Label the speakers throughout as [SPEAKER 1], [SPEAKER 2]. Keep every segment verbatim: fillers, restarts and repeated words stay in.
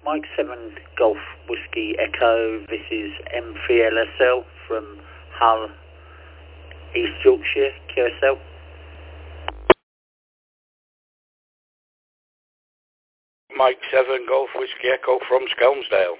[SPEAKER 1] Mike seven Golf Whiskey Echo, this is M three L S L from Hull, East Yorkshire, Q S L.
[SPEAKER 2] Mike seven Golf Whiskey Echo from Skelmersdale.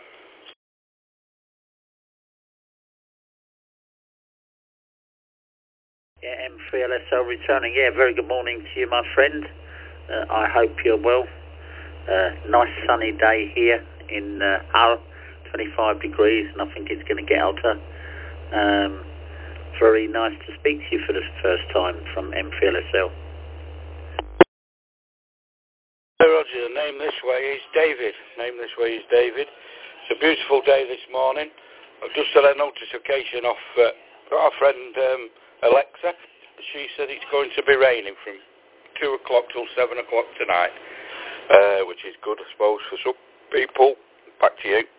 [SPEAKER 1] Yeah, M three L S L returning. Yeah, very good morning to you, my friend. Uh, I hope you're well. Uh, nice sunny day here in uh, Hull, twenty-five degrees, and I think it's going to get hotter. Um, very nice to speak to you for the first time from M three L S L.
[SPEAKER 2] Hey Roger, name this way is David. Name this way is David. It's a beautiful day this morning. I've just had a notification off uh, our friend um, Alexa. She said it's going to be raining from two o'clock till seven o'clock tonight, uh, which is good, I suppose, for some people. Back to you.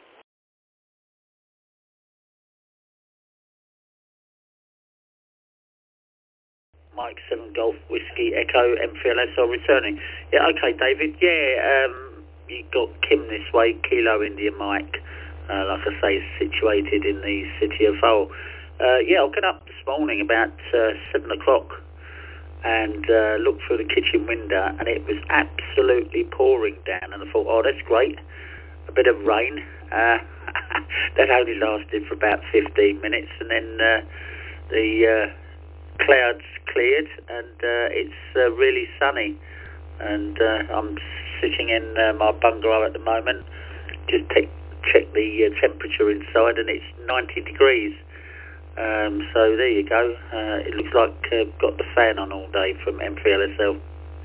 [SPEAKER 1] Mike seven Golf Whiskey Echo, M three L S L returning. Yeah, okay, David. Yeah, um, you got Kim this way, Kilo India Mike. Uh, like I say, situated in the city of Hull. Uh, yeah, I got up this morning about uh, seven o'clock and uh, looked through the kitchen window, and it was absolutely pouring down. And I thought, oh, that's great, a bit of rain. Uh, that only lasted for about fifteen minutes, and then uh, the uh, clouds cleared, and uh, it's uh, really sunny. And uh, I'm sitting in uh, my bungalow at the moment. Just take, check the uh, temperature inside, and it's ninety degrees. Um, so there you go. Uh, it looks like uh, got the fan on all day from M three L S L.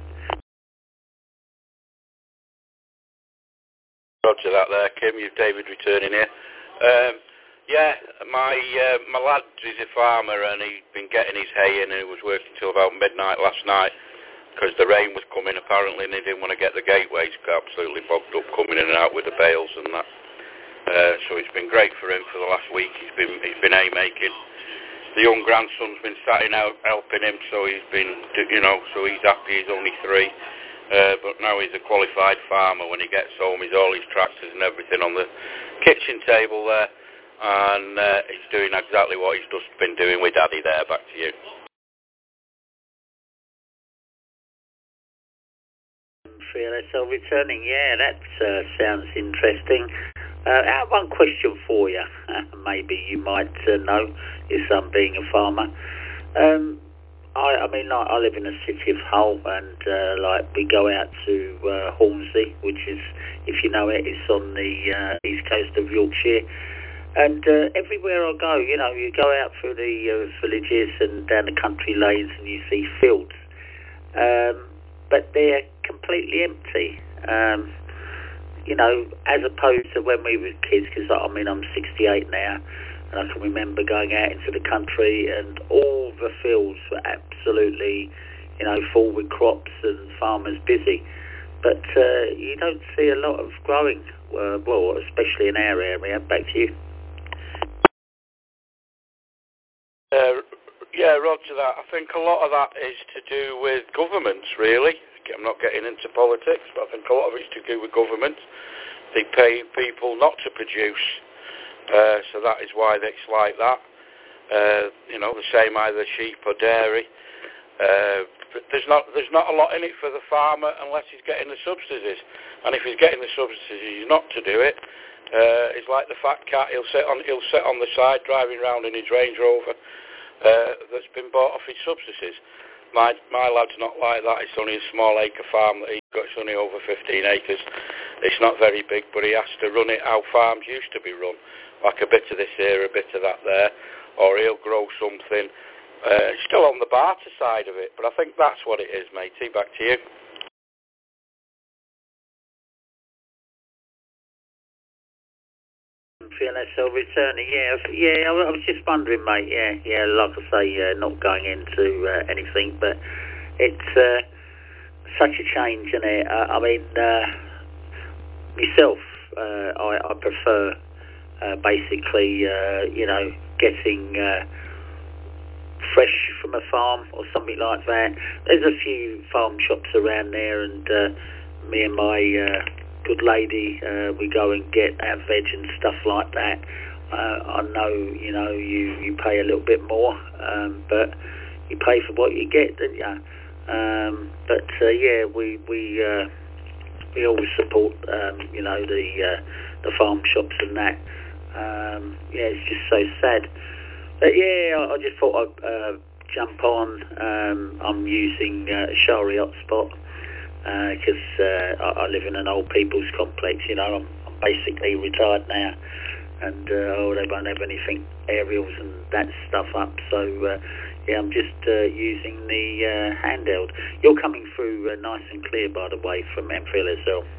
[SPEAKER 2] Roger that there, Kim. You've David returning here. Um, yeah, my uh, my lad is a farmer, and he'd been getting his hay in, and he was working till about midnight last night because the rain was coming apparently, and he didn't want to get the gateways absolutely bogged up coming in and out with the bales and that. Uh, so it's been great for him for the last week. He's been he's been hay making. The young grandson's been sat in out helping him, so he's been, you know, so he's happy. He's only three, uh, but now he's a qualified farmer. When he gets home, he's all his tractors and everything on the kitchen table there, and uh, he's doing exactly what he's just been doing with Daddy there. Back to you.
[SPEAKER 1] three L S L returning. Yeah, that uh, sounds interesting. Uh, I have one question for you. Uh, maybe you might uh, know, your son being a farmer. Um, I, I mean, like, I live in the city of Hull, and uh, like we go out to uh, Hornsey, which is, if you know it, it's on the uh, east coast of Yorkshire. And uh, everywhere I go, you know, you go out through the uh, villages and down the country lanes, and you see fields, um, but they're completely empty. Um, You know, as opposed to when we were kids, because I mean, I'm sixty-eight now, and I can remember going out into the country and all the fields were absolutely, you know, full with crops and farmers busy. But uh, you don't see a lot of growing, uh, well, especially in our area. Back to you.
[SPEAKER 2] Uh, yeah, Roger that. I think a lot of that is to do with governments, really. I'm not getting into politics, but I think a lot of it's to do with government. They pay people not to produce, uh, so that is why it's like that. Uh, you know, the same either sheep or dairy. Uh, but there's not there's not a lot in it for the farmer unless he's getting the subsidies. And if he's getting the subsidies not to do it, uh, it's like the fat cat. He'll sit on he'll sit on the side driving around in his Range Rover uh, that's been bought off his subsidies. My my lad's not like that. It's only a small acre farm that he's got. It's only over fifteen acres. It's not very big, but he has to run it how farms used to be run, like a bit of this here, a bit of that there, or he'll grow something. Uh, it's still on the barter side of it, but I think that's what it is, matey. Back to you.
[SPEAKER 1] L S L returning, yeah, yeah. I was just wondering, mate. Yeah, yeah. Like I say, uh, not going into uh, anything, but it's uh, such a change, isn't it? Uh, I mean, uh, myself, uh, I, I prefer uh, basically, uh, you know, getting uh, fresh from a farm or something like that. There's a few farm shops around there, and uh, me and my uh, good lady, uh, we go and get our veg and stuff like that. Uh, I know, you know, you, you pay a little bit more, um, but you pay for what you get, don't you? Um, but uh, yeah, we we uh, we always support, um, you know, the uh, the farm shops and that. Um, yeah, it's just so sad. But yeah, I, I just thought I'd uh, jump on. Um, I'm using uh, Shari Hotspot because uh, uh, I, I live in an old people's complex. You know, I'm, I'm basically retired now, and uh, oh, they won't have anything aerials and that stuff up. So uh, yeah, I'm just uh, using the uh, handheld. You're coming through uh, nice and clear, by the way, from Enfield S L.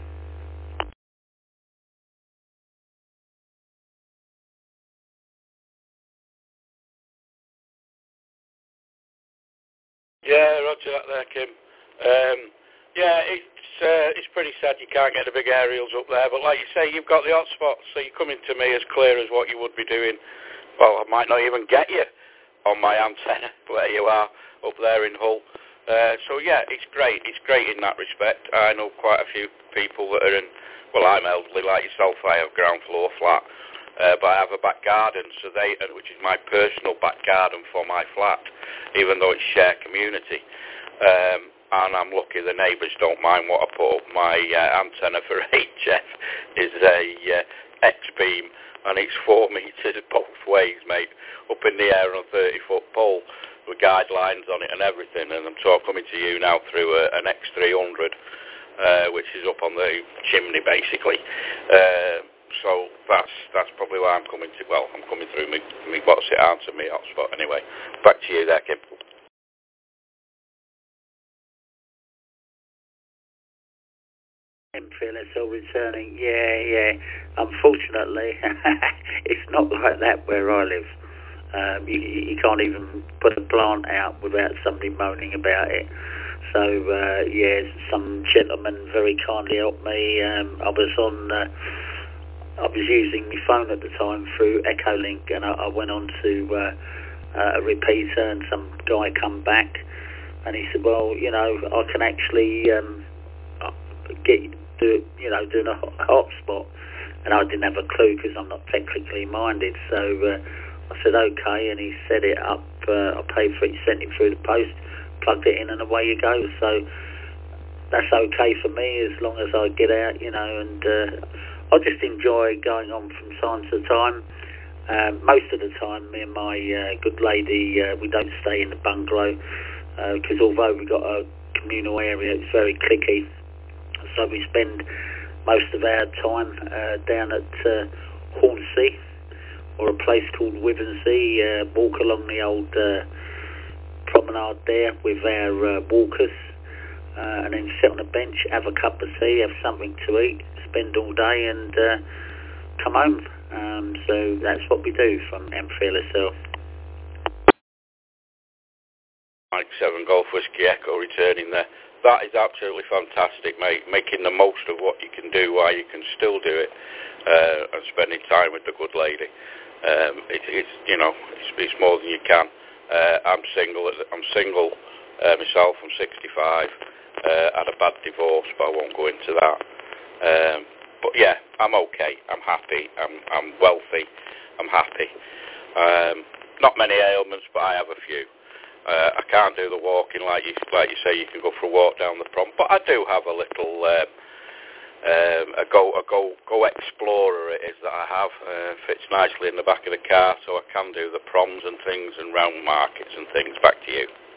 [SPEAKER 2] Yeah, roger that there, Kim. Um, yeah, it's uh, it's pretty sad you can't get the big aerials up there, but like you say, you've got the hotspots, so you're coming to me as clear as what you would be doing. Well, I might not even get you on my antenna where you are up there in Hull. Uh, so yeah, it's great. It's great in that respect. I know quite a few people that are in, well, I'm elderly like yourself. I have ground floor flat, uh, but I have a back garden, so they, uh, which is my personal back garden for my flat, even though it's shared community. Um, and I'm lucky the neighbours don't mind what I put up. My uh, antenna for H F is a uh, X-beam, and it's four metres both ways, mate, up in the air on a thirty-foot pole with guidelines on it and everything. And I'm talking coming to you now through a, an X three hundred, uh, which is up on the chimney, basically. Uh, so that's that's probably why I'm coming to. Well, I'm coming through me, me what's it answer me hotspot anyway. Back to you there, Kim.
[SPEAKER 1] Enfield S L returning. Yeah, yeah. Unfortunately, it's not like that where I live. Um, you, you can't even put a plant out without somebody moaning about it. So, uh, yeah, some gentleman very kindly helped me. Um, I was on, uh, I was using my phone at the time through Echolink, and I, I went on to uh, uh, a repeater, and some guy come back, and he said, well, you know, I can actually um, get do, you know, doing a hotspot, and I didn't have a clue because I'm not technically minded. So uh, I said okay, and he set it up. Uh, I paid for it, sent it through the post, plugged it in, and away you go. So that's okay for me as long as I get out, you know. And uh, I just enjoy going on from time to time. Um, most of the time, me and my uh, good lady, uh, we don't stay in the bungalow because uh, although we got a communal area, it's very cliquey. So we spend most of our time uh, down at uh, Hornsea, or a place called Wivensea, uh, walk along the old uh, promenade there with our uh, walkers, uh, and then sit on a bench, have a cup of tea, have something to eat, spend all day, and uh, come home. Um, so that's what we do from Enfield S L.
[SPEAKER 2] Mike seven Golf Whiskey Echo returning there. That is absolutely fantastic, mate. Making the most of what you can do while you can still do it, uh, and spending time with the good lady. Um, it, it's you know, it's, it's more than you can. Uh, I'm single. I'm single uh, myself. I'm sixty-five. Uh, had a bad divorce, but I won't go into that. Um, but yeah, I'm okay. I'm happy. I'm I'm wealthy. I'm happy. Um, not many ailments, but I have a few. Uh, I can't do the walking like you like you say. You can go for a walk down the prom, but I do have a little um, um, a go a go go explorer. It is that I have uh, fits nicely in the back of the car, so I can do the proms and things and round markets and things. Back to you.